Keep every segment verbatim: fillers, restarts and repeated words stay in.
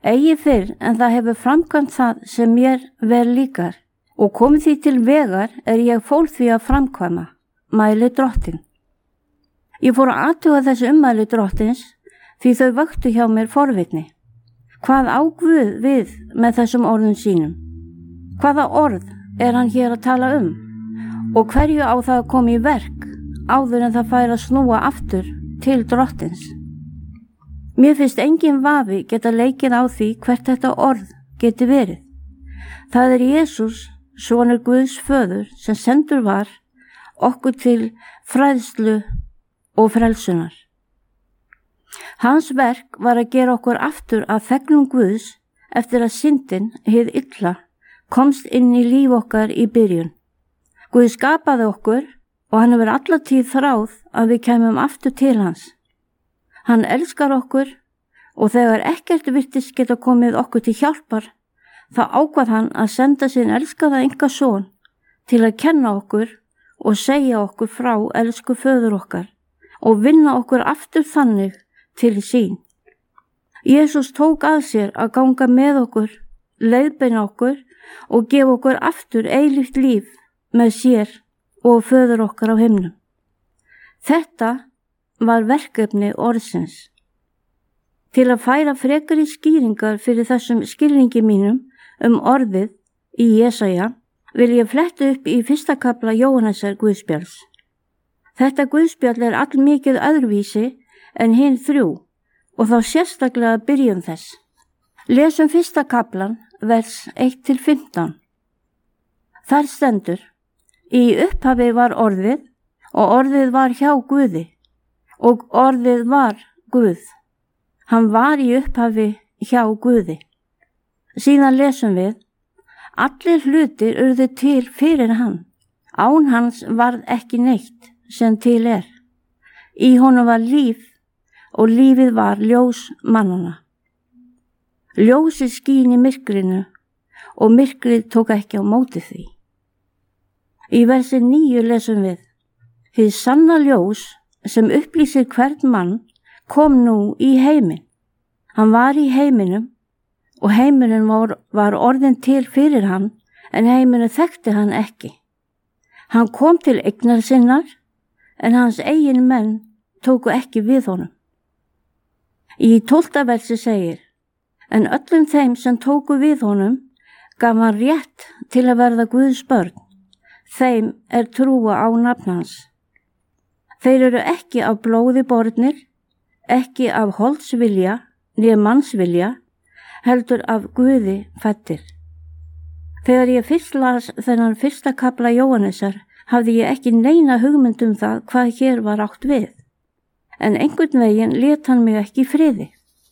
eigi fyrr en það hefur framkvæmt það sem mér vel líkar og komið því til vegar er ég fól því að framkvæma, mæli Drottinn. Ég fór að athuga þessi ummæli Drottins því þau vöktu hjá mér forvitni. Hvað á Guð við með þessum orðum sínum? Hvaða orð er hann hér að tala um? Og hverju á það að koma í verk áður en það fær að snúa aftur til Drottins? Mér finnst engin vafi geta leikið á því hvert þetta orð geti verið. Það er Jesús, sonur Guðs föður, sem sendur var okkur til fræðslu og frelsunar. Hans verk var að gera okkur aftur að þegnum Guðs eftir að syndin, hið illa, komst inn í líf okkar í byrjun. Guð skapaði okkur og hann hefur alla tíð þráð að við kæmum aftur til hans. Hann elskar okkur og þegar ekkert virtist geta komið okkur til hjálpar, þá ákvað hann að senda sinn elskaða einkason til að kenna okkur og segja okkur frá elsku föður okkar og vinna okkur aftur þannig til sín. Jesús tók að sér að ganga með okkur, leiðbeina okkur og gefa okkur aftur eilíft líf með sér og föður okkar á himnum. Þetta var verkefni orðsins. Til að færa frekari skýringar fyrir þessum skilningi mínum um orðið í Jesaja vil ég fletta upp í fyrsta kafla Jóhannesar Guðspjalls. Þetta Guðspjall er allmikið öðruvísi en hin þrjú og þá sérstaklega byrjun þess. Lesum fyrsta kaflan, vers eitt til fimmtán. Þar stendur: Í upphafi var orðið og orðið var hjá Guði og orðið var Guð. Hann var í upphafi hjá Guði. Síðan lesum við: Allir hlutir urðu til fyrir hann. Án hans varð ekki neitt sem til er. Í honum var líf og lífið var ljós mannanna. Ljósið skín í myrkrinu og myrkrið tók ekki á móti því. Í versi níu lesum við: Hið sanna ljós sem upplýsir hvern mann kom nú í heiminn. Hann var í heiminum og heimurinn var, var orðin til fyrir hann, en heimurinn þekkti hann ekki. Hann kom til eignar sinnar, en hans eigin menn tóku ekki við honum. Í tólfta versi segir: En öllum þeim sem tóku við honum gaf hann rétt til að verða Guðs börn, þeim er trúa á nafn hans. Þeir eru ekki af blóði bornir, ekki af holdsvilja, né mannsvilja, heldur af Guði fæddir. Þegar ég fyrst las þennan fyrsta kafla Jóhannesar, hafði ég ekki neina hugmynd um það hvað hér var átt við, en einhvern veginn lét hann mig ekki í friði.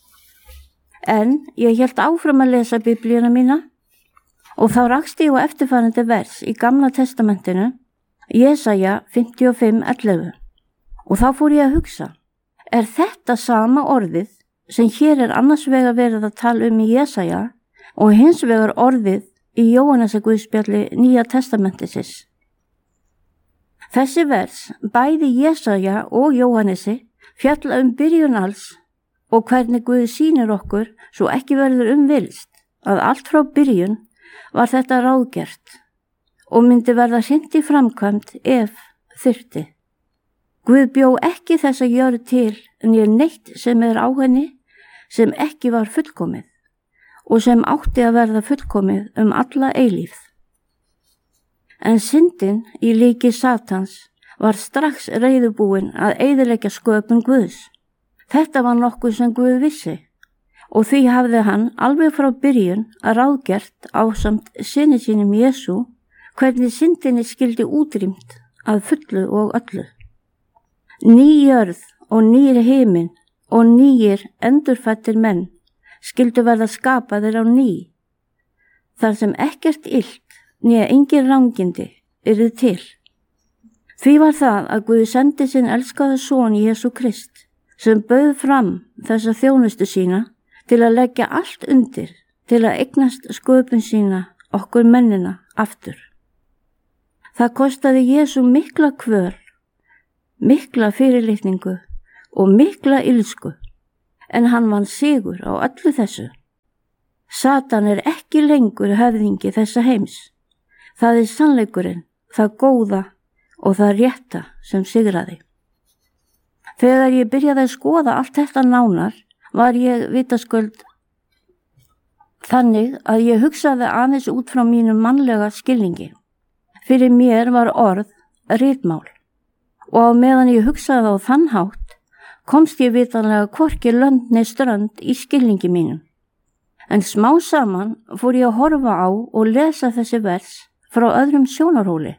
En ég hélt áfram að lesa biblíuna mína og þá rakst ég á eftirfarandi vers í Gamla testamentinu, Jesaja fimmtíu og fimm ellefu. Og þá fór ég að hugsa, er þetta sama orðið sem hér er annars vegar verið að tala um í Jesaja og hins vegar orðið í Jóhannesar Guðspjalli Nýja testamentisins? Þessi vers, bæði Jesaja og Jóhannesi, fjalla um byrjun alls og hvernig Guð sýnir okkur svo ekki verður umvilst að allt frá byrjun var þetta ráðgert og myndi verða hrint í framkvæmt ef þyrfti. Guð bjó ekki þessa jörð til né neitt sem er á henni sem ekki var fullkomið og sem átti að verða fullkomið um alla eilífð. En syndin í líki Satans var strax reiðubúin að eyðileggja sköpun Guðs. Þetta var nokkuð sem Guð vissi og því hafði hann alveg frá byrjun að ráðgert ásamt syni sínum Jesú hvernig syndinni skyldi útrýmt að fullu og öllu. Ný jörð og nýr himinn og nýir endurfættir menn skyldu verða skapaðir á ný, þar sem ekkert illt né engin rangindi yrði til. Því var það að Guð sendi sinn elskaða son Jesú Krist, sem bauð fram þessa þjónustu sína til að leggja allt undir, til að eignast sköpun sína okkur mennina aftur. Það kostaði Jesú mikla kvöl, mikla fyrirlitningu og mikla ilsku, en hann vann sigur á öllu þessu. Satan er ekki lengur höfðingi þessa heims. Það er sannleikurinn, það góða og það rétta sem sigraði. Þegar ég byrjaði að skoða allt þetta nánar var ég vitaskuld þannig að ég hugsaði aðeins út frá mínum mannlega skilningi. Fyrir mér var orð ritmál og á meðan ég hugsaði á þann hátt komst ég vitanlega hvorki lönd né strönd í skilningi mínum. En smá saman fór ég að horfa á og lesa þessi vers frá öðrum sjónarhóli.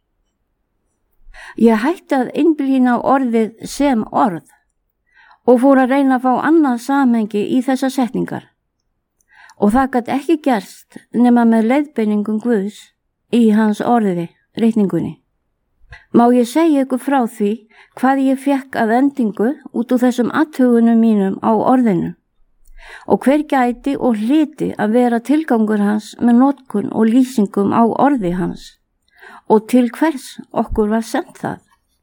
Ég hætti að innblína orðið sem orð og fór að reyna að fá annað samhengi í þessa setningar. Og það gat ekki gerst nema með leiðbeiningum Guðs í hans orðiði, ritningunni. Má ég segja ykkur frá því hvað ég fekk að endingu út úr þessum athugunum mínum á orðinu og hver gæti og hlyti að vera tilgangur hans með notkun og lýsingum á orði hans og til hvers okkur var sent það.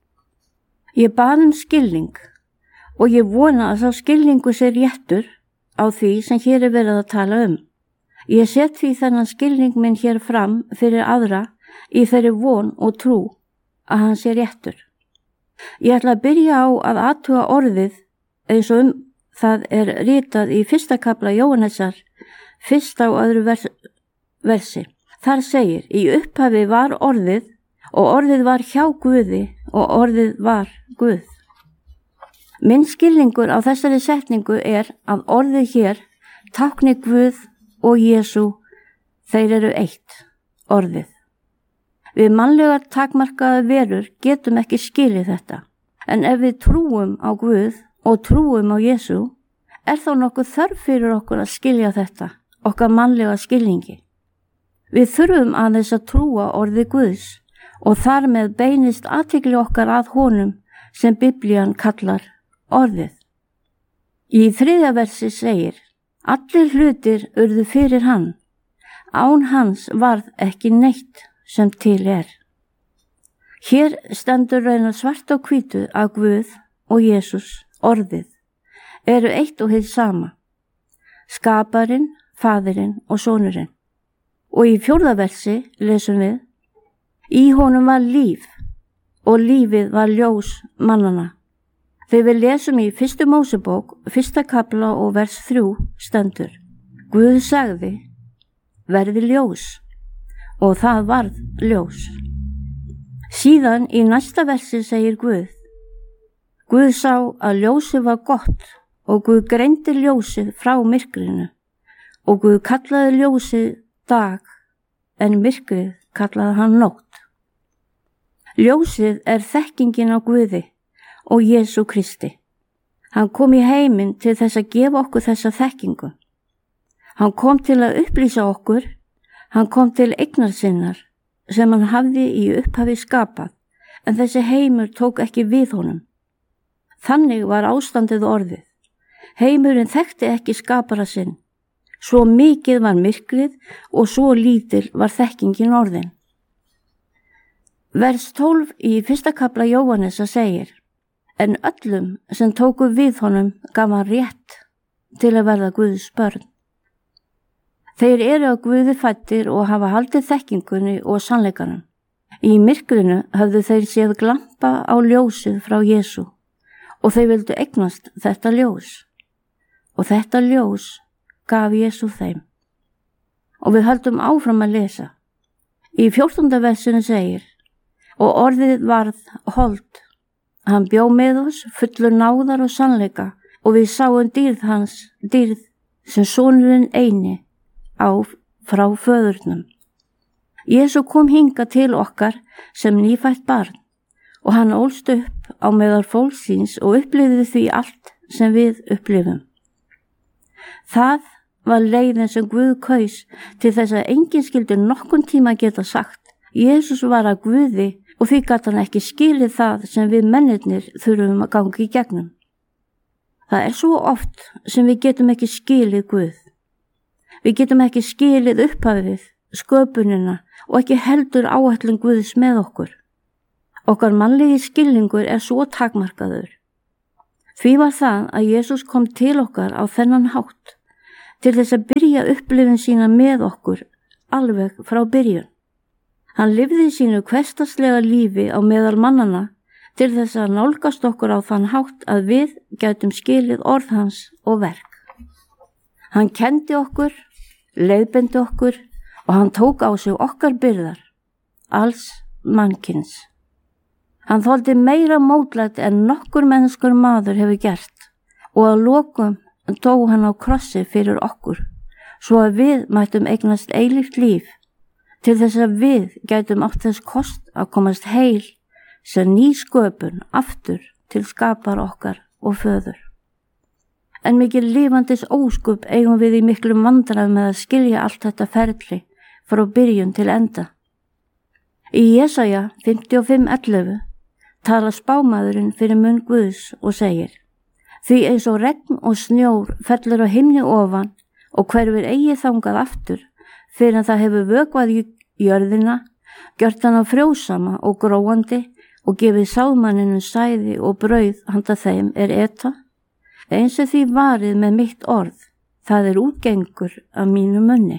Ég bað um skilning og ég vona að sá skilningu sé réttur á því sem hér er verið að tala um. Ég set því þennan skilning minn hér fram fyrir aðra í þeirri von og trú að hann sé réttur. Ég ætla að byrja á að athuga orðið eins og um það er ritað í fyrsta kafla Jóhannesar, fyrsta og öðru vers, versi. Þar segir, í upphafi var orðið og orðið var hjá Guði og orðið var Guð. Minn skilningur á þessari setningu er að orðið hér tákni Guð og Jesú, þeir eru eitt, orðið. Við mannlegar takmarkaða verur getum ekki skilið þetta, en ef við trúum á Guð og trúum á Jesú, er þá nokkuð þörf fyrir okkur að skilja þetta, okkar mannlega skilningi. Við þurfum aðeins að trúa orði Guðs og þar með beinist athygli okkar að honum sem Biblían kallar orðið. Í þriðja versi segir, allir hlutir urðu fyrir hann, án hans varð ekki neitt sem til er. Hér stendur raunar svart á hvítu að Guð og Jesús, orðið, eru eitt og hið sama, skaparinn, faðirinn og sonurinn. Og í fjórða versi lesum við, í honum var líf og lífið var ljós mannana. Þegar við lesum í fyrstu Mósebók, fyrsta kafla og vers þrjú stendur, Guð sagði, verði ljós og það varð ljós. Síðan í næsta versi segir Guð, Guð sá að ljósið var gott og Guð greindi ljósið frá myrkrinu og Guð kallaði ljósið dag en myrkrið kallaði hann nótt. Ljósið er þekkingin á Guði og Jesú Kristi. Hann kom í heiminn til þess að gefa okkur þessa þekkingu. Hann kom til að upplýsa okkur, hann kom til eignar sinnar sem hann hafði í upphafi skapað, en þessi heimur tók ekki við honum. Þannig var ástandið orðið. Heimurinn þekkti ekki skapara sinn. Svo mikið var myrkrið og svo lítil var þekkingin orðin. Vers tólf í fyrsta kafla Jóhannesa segir, en öllum sem tóku við honum gaf hann rétt til að verða Guðs börn. Þeir eru á Guði fæddir og hafa haldið þekkingunni og sannleikanum. Í myrkrinu höfðu þeir séð glampa á ljósið frá Jesú og þeir vildu eignast þetta ljós. Og þetta ljós gaf Jesú þeim. Og við höldum áfram að lesa. Í fjórtánda versinu segir, og orðið varð hold. Hann bjó með oss fullur náðar og sannleika og við sáum dýrð hans, dýrð sem sonurinn eini á frá föðurnum. Jesú kom hinga til okkar sem nýfætt barn og hann ólst upp á meðal fólksins og upplifði því allt sem við upplifum. Það var leiðin sem Guð kaus til þess að enginn skildi nokkun tíma geta sagt. Jesús var að Guði og því gat hann ekki skilið það sem við mennirnir þurfum að ganga í gegnum. Það er svo oft sem við getum ekki skilið Guð. Við getum ekki skilið upphafið, sköpunina og ekki heldur áætlun Guðs með okkur. Okkar mannlegi skilningur er svo takmarkaður. Því var það að Jesús kom til okkar á þennan hátt til þess að byrja skilja upplifun sína með okkur alveg frá byrjun. Hann lifði sínu hversdagslega lífi á meðal mannana til þess að nálgast okkur á þann hátt að við gætum skilið orð hans og verk. Hann kendi okkur, leiðbeindi okkur og hann tók á sig okkar byrðar, alls mannkyns. Hann þoldi meira mótlæti en nokkur mennskur maður hefur gert og að lokum dó hann á krossi fyrir okkur, svo að við mættum eignast eilíft líf, til þess að við gætum átt þess kost að komast heil sem ný sköpun aftur til skapar okkar og föður. En mikil lifandis ósköp eigum við í miklu vandræðum með að skilja allt þetta ferli frá byrjun til enda. Í Jesaja fimmtíu og fimm ellefu tala spámaðurinn fyrir munn Guðs og segir: Því eins og regn og snjór fellur á himni ofan og hverfur eigi þangað aftur, fyrir að það hefur vökvað í jörðina, gjört hana frjósama og gróandi og gefið sáðmanninu sæði og brauð handa þeim er eta, eins og því varið með mitt orð, það er útgengur af mínu munni.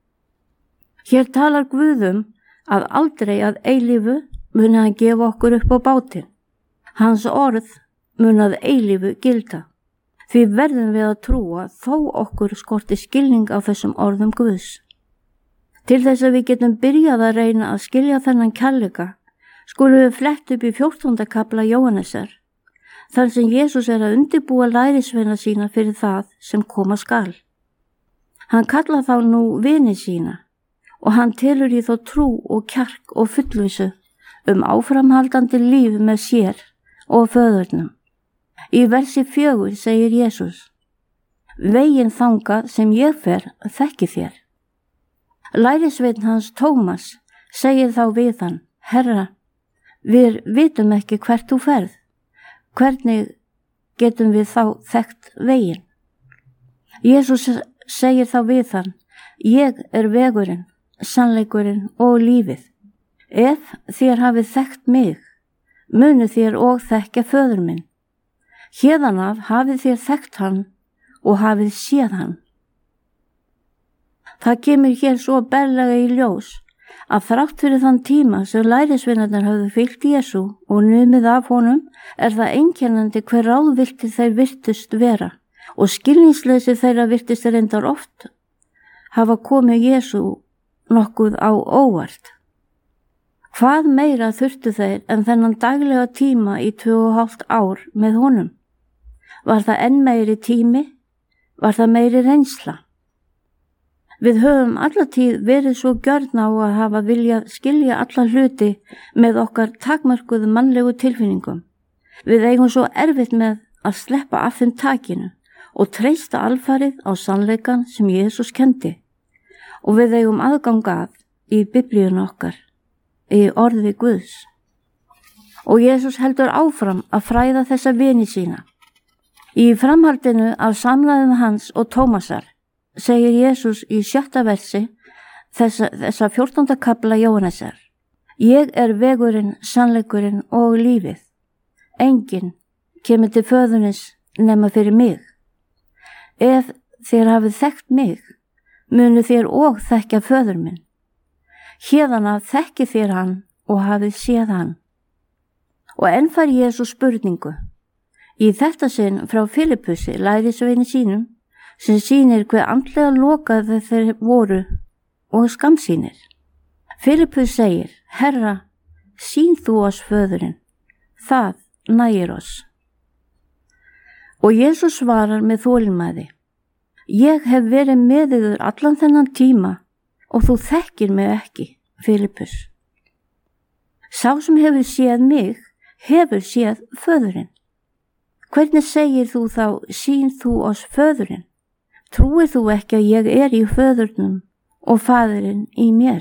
Hér talar Guðum að aldrei að eilífu muni hann gefa okkur upp á bátinn. Hans orð mun að eilífu gilda. Því verðum við að trúa þó okkur skorti skilning á þessum orðum Guðs. Til þess að við getum byrjað að reyna að skilja þennan kærleika, skulum við flett upp í fjórtánda kafla Jóhannesar, þar sem Jesús er að undirbúa lærisveina sína fyrir það sem koma skal. Hann kallar þá nú vini sína og hann telur í þó trú og kjark og fullvissu um áframhaldandi líf með sér og föðurnum. Í versi fjögur segir Jesús: Veginn þangað sem ég fer þekki þér. Lærisveinn hans Tómas segir þá við hann: Herra, við vitum ekki hvert þú ferð. Hvernig getum við þá þekkt veginn? Jesús segir þá við hann: Ég er vegurinn, sannleikurinn og lífið. Ef þér hafið þekkt mig, munu þér og þekkja föður minn. Héðan af hafið þér þekkt hann og hafið séð hann. Það kemur hér svo berlega í ljós að þrátt fyrir þann tíma sem lærisveinarnir höfðu fylgt Jesú og numið af honum, er það einkennandi hver ráðvilltir þeir virtust vera og skilningsleysi þeirra virtist reyndar oft hafa komið Jesú nokkuð á óvart. Hvað meira þurftu þeir en þennan daglega tíma í tvö og hálft ár með honum? Var það enn meiri tími? Var það meiri reynsla? Við höfum allatíð verið svo gjörn á að hafa viljað skilja alla hluti með okkar takmörkuðu mannlegu tilfinningum. Við eigum svo erfitt með að sleppa af þeim takinu og treysta alfarið á sannleikan sem Jesús kendi, og við eigum aðgang að í biblíun okkar, í orði Guðs. Og Jesús heldur áfram að fræða þessa vini sína. Í framhaldinu af samræðum hans og Tómasar segir Jesús í sjötta versi þessa, þessa fjórtánda kafla Jóhannesar: Ég er vegurinn, sannleikurinn og lífið. Enginn kemur til föðunis nema fyrir mig. Ef þér hafið þekkt mig, munu þér og þekkja föður minn. Héðan af þekki þér hann og hafið séð hann. Og enn fær Jesús spurningu, í þetta sinn frá Filippusi, lærisveini sínum, sem sýnir hve andlega lokaði þeir voru og skammsýnir. Filippus segir: Herra, sýn þú oss föðurinn, það nægir oss. Og Jesús svarar með þolinmæði: Ég hef verið með yður allan þennan tíma og þú þekkir mig ekki, Filippus. Sá sem hefur séð mig, hefur séð föðurinn. Hvernig segir þú þá, sýn þú oss föðurinn? Trúir þú ekki að ég er í föðurnum og faðurinn í mér?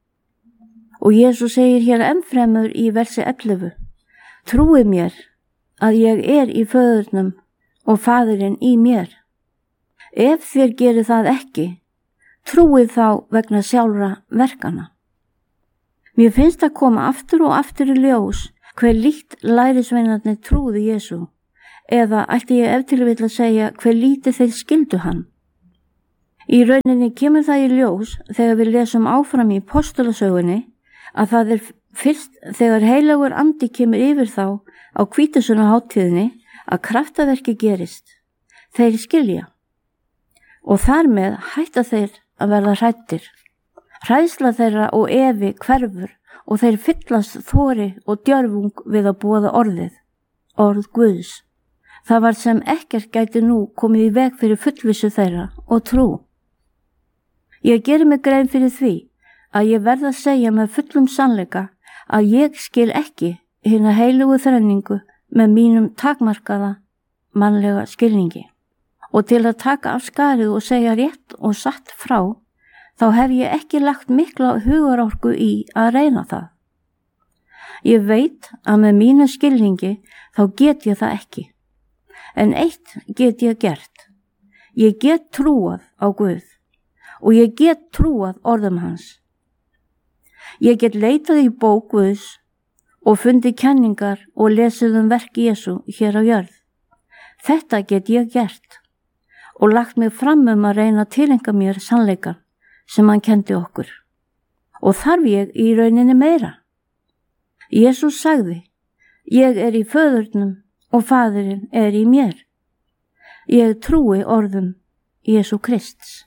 Og Jesús segir hér ennfremur í versi ellefu: Trúið mér að ég er í föðurnum og faðurinn í mér. Ef þér gerir það ekki, trúið þá vegna sjálfra verkana. Mér finnst að koma aftur og aftur í ljós hver líkt lærisveinarnir trúðu Jesú, eða ætti ég ef til vill að segja hver lítið þeir skildu hann. Í rauninni kemur það í ljós þegar við lesum áfram í postulasögunni að það er fyrst þegar heilagur andi kemur yfir þá á hvítasunnuhátíðinni að kraftaverki gerist. Þeir skilja og þar með hætta þeir að verða hræddir. Hræðsla þeirra og efi hverfur og þeir fyllast þori og djörfung við að boða orðið, orð Guðs. Það var sem ekkert gæti nú komið í veg fyrir fullvissu þeirra og trú. Ég geri mig grein fyrir því að ég verð að segja með fullum sannleika að ég skil ekki hina heilugu þrenningu með mínum takmarkaða mannlega skilningi. Og til að taka af skarið og segja rétt og satt frá, þá hef ég ekki lagt mikla hugarorku í að reyna það. Ég veit að með mínu skilningi þá get ég það ekki. En eitt get ég gert. Ég get trúað á Guð og ég get trúað orðum hans. Ég get leitað í bók Guðs og fundið kenningar og lesið um verk Jesú hér á jörð. Þetta get ég gert og lagt mig fram um að reyna að tileinka mér sannleikan sem hann kendi okkur. Og þarf ég í rauninni meira? Jesús sagði, ég er í föðurnum og faðirinn er í mér. Ég trúi orðum Jesú Krists.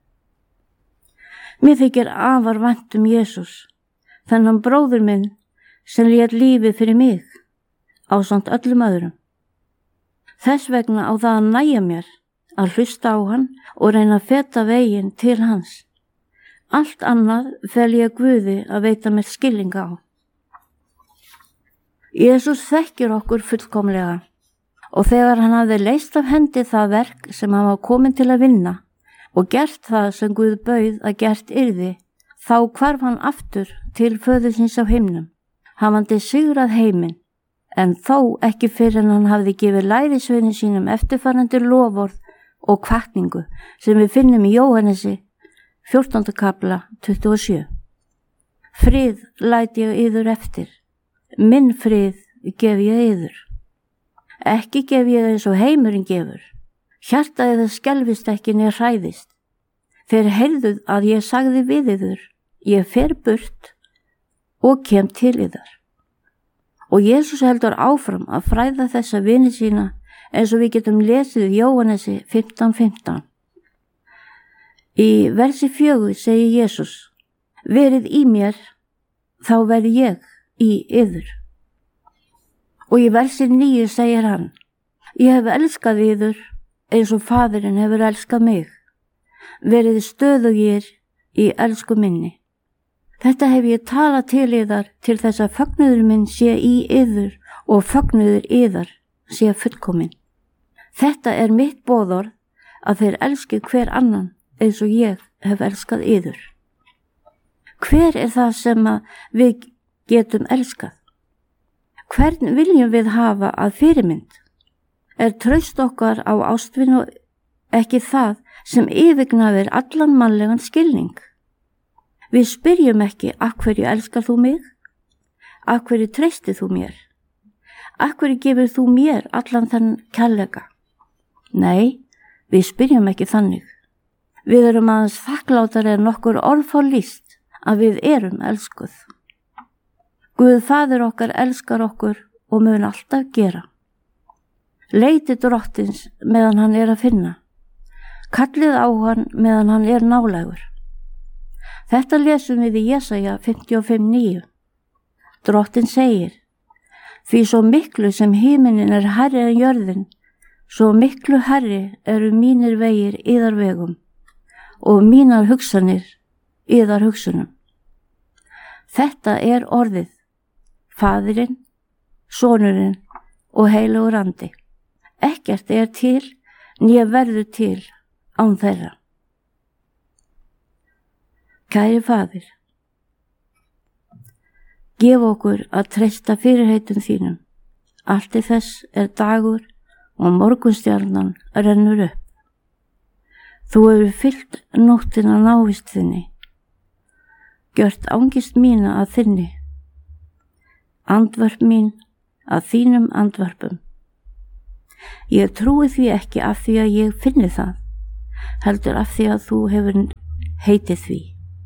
Mér þykir afar vænt um Jesús, þennan bróður minn sem lét lífið fyrir mig, ásamt öllum öðrum. Þess vegna á það að nægja mér að hlusta á hann og reyna að feta veginn til hans. Allt annað fel ég Guði að veita mér skilninga á. Jesús þekkir okkur fullkomlega og þegar hann hafði leyst af hendi það verk sem hann var komin til að vinna og gert það sem Guð bauð að gert yrði, þá hvarf hann aftur til föðursins á himnum, hafandi sigrað heiminn, en þó ekki fyrr en hann hafði gefið lærisveinum sínum eftirfarandi loforð og hvatningu sem við finnum í Jóhannesi fjórtánda kafla tuttugu og sjö. Frið læt ég yður eftir, minn frið gef ég yður. Ekki gef ég eins og heimurinn gefur. Hjarta eða skelfist ekki né hræðist. Þeir heyrðuð að ég sagði við yður, ég fer burt og kem til yðar. Og Jesús heldur áfram að fræða þessa vini sína eins og við getum lesið í Jóhannesi fimmtán fimmtán. Í versi fjögur segir Jesús, verið í mér, þá verð ég í yður. Og í versi níu segir hann, ég hef elskað yður eins og Faðirinn hefur elskað mig. Verið stöðugir í elsku minni. Þetta hef ég talað til yðar til þess að fögnuður minn sé í yður og fögnuður yðar sé fullkominn. Þetta er mitt boðorð að þeir elski hver annan eins og ég hef elskað yður. Hver er það sem við getum elskað? Hvern viljum við hafa að fyrirmynd? Er traust okkar á ástvinu ekki það sem yfirgnæfir allan mannlegan skilning? Við spyrjum ekki, af hverju elskar þú mig? Af hverju treystir þú mér? Af hverju gefur þú mér allan þann kærleika? Nei, við spyrjum ekki þannig. Við erum aðeins þakklátari en nokkur orð fá lýst að við erum elskuð. Guð Faðir okkar elskar okkur og mun alltaf gera. Leitið drottins meðan hann er að finna. Kallið á hann meðan hann er nálægur. Þetta lesum við í Jesaja fimmtíu og fimm níu. Drottin segir, því svo miklu sem himinin er hærri en jörðin, svo miklu hærri eru mínir vegir yðar vegum og mínar hugsanir yðar hugsunum. Þetta er orðið, Faðirinn, Sonurinn og heilagur andi. Ekkert er til, né verður til án þeirra. Kæri Faðir, gef okkur að treysta fyrirheitum þínum. Allt í þess er dagur og morgunstjarnan rennur upp. Þú hefur fyllt nóttina návist þinni, gjört angist mína að þinni, andvörp mín að þínum andvörpum. Ég trúi því ekki af því að ég finni það, heldur af því að þú hefur heitið því.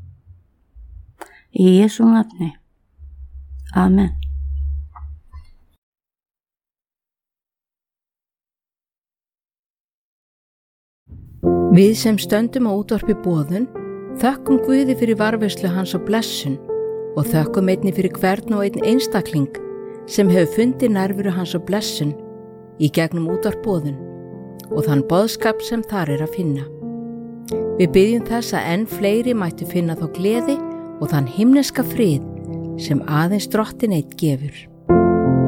Í Jesú nafni. Amen. Við sem stöndum á útvarpi boðun þökkum Guði fyrir varðveislu hans á blessun og þökkum einnig fyrir hvern og einn einstakling sem hefur fundið nærveru hans á blessun í gegnum útvarp boðun og þann boðskap sem þar er að finna. Við biðjum þess að enn fleiri mættu finna þá gleði og þann himneska frið sem aðeins Drottinn einn gefur.